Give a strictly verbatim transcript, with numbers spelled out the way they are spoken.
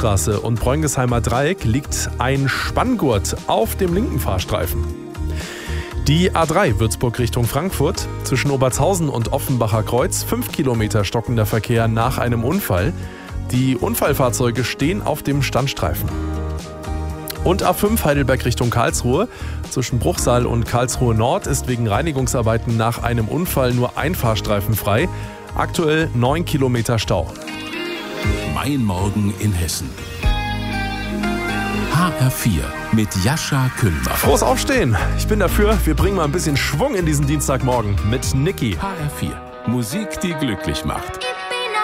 Bundesstraße und Bräungesheimer Dreieck liegt ein Spanngurt auf dem linken Fahrstreifen. Die A drei Würzburg Richtung Frankfurt, zwischen Obertshausen und Offenbacher Kreuz, fünf Kilometer stockender Verkehr nach einem Unfall. Die Unfallfahrzeuge stehen auf dem Standstreifen. Und A fünf Heidelberg Richtung Karlsruhe, zwischen Bruchsal und Karlsruhe Nord ist wegen Reinigungsarbeiten nach einem Unfall nur ein Fahrstreifen frei. Aktuell neun Kilometer Stau. Mein Morgen in Hessen. H R vier mit Jascha Küllmann. Frohes Aufstehen. Ich bin dafür, wir bringen mal ein bisschen Schwung in diesen Dienstagmorgen mit Niki. H R vier. Musik, die glücklich macht.